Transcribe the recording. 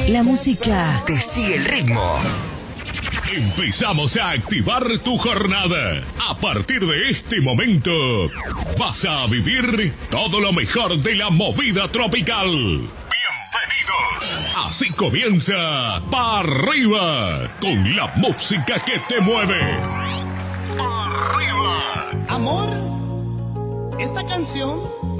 La música te sigue el ritmo. Empezamos a activar tu jornada. A partir de este momento, vas a vivir todo lo mejor de la movida tropical. Bienvenidos. Así comienza Pa' Arriba, con la música que te mueve. Pa' Arriba. Amor, esta canción